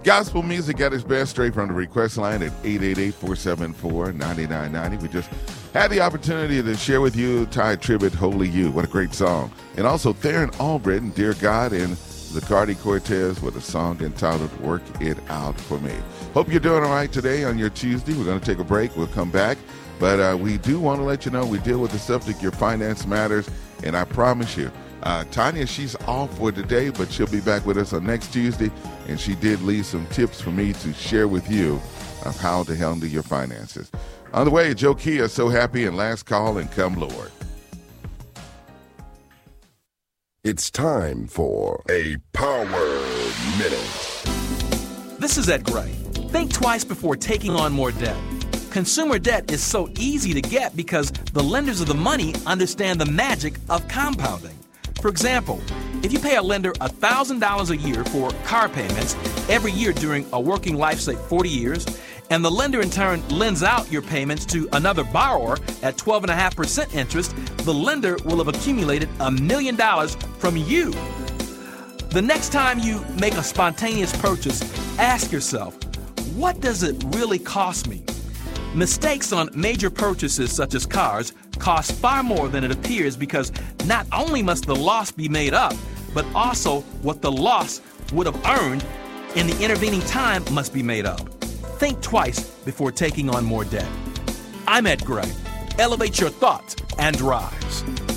Gospel music at its best, straight from the request line at 888-474-9990. We just had the opportunity to share with you Ty Tribbett, Holy You. What a great song. And also Theron Albritton, Dear God, and Zacardi Cortez with a song entitled Work It Out For Me. Hope you're doing all right today on your Tuesday. We're going to take a break. We'll come back. But we do want to let you know we deal with the subject, Your Finance Matters. And I promise you, Tanya, she's off for today, but she'll be back with us on next Tuesday. And she did leave some tips for me to share with you of how to handle your finances. On the way, Joe Kia, So Happy, and Last Call, and Come Lord. It's time for a Power Minute. This is Ed Gray. Think twice before taking on more debt. Consumer debt is so easy to get because the lenders of the money understand the magic of compounding. For example, if you pay a lender $1,000 a year for car payments every year during a working life, say 40 years, and the lender in turn lends out your payments to another borrower at 12.5% interest, the lender will have accumulated $1 million from you. The next time you make a spontaneous purchase, ask yourself, what does it really cost me? Mistakes on major purchases such as cars cost far more than it appears because not only must the loss be made up, but also what the loss would have earned in the intervening time must be made up. Think twice before taking on more debt. I'm Ed Gray. Elevate your thoughts and rise.